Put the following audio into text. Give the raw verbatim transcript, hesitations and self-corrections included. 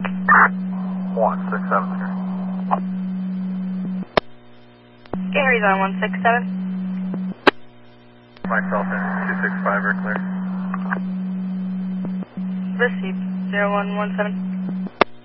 one six seven here. Gary's on one six seven. Myself in two six five are clear. Received zero one one seven.